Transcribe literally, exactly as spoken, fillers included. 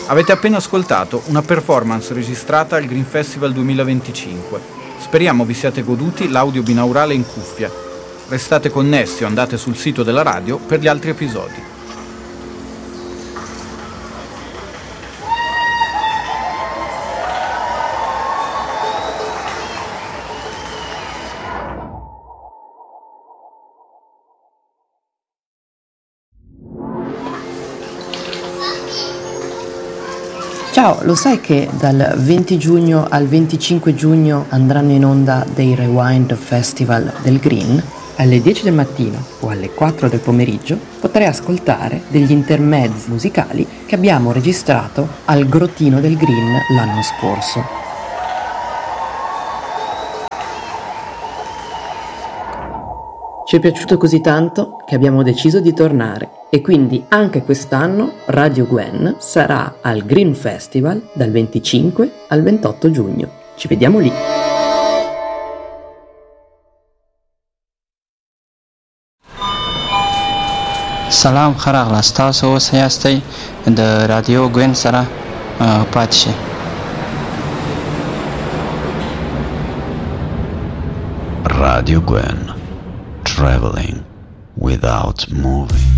Avete appena ascoltato una performance registrata al Green Festival duemilaventicinque. Speriamo vi siate goduti l'audio binaurale in cuffia. Restate connessi o andate sul sito della radio per gli altri episodi. Ciao, lo sai che dal venti giugno al venticinque giugno andranno in onda dei Rewind Festival del Green? Alle dieci del mattino o alle quattro del pomeriggio potrai ascoltare degli intermezzi musicali che abbiamo registrato al Grottino del Green l'anno scorso. Ci è piaciuto così tanto che abbiamo deciso di tornare e quindi anche quest'anno Radio Gwen sarà al Green Festival dal venticinque al ventotto giugno. Ci vediamo lì! سلام خراغله ستاسو اوس یاستئ د رادیو ګوین سره پاتې شئ. Radio Gwen, traveling without moving.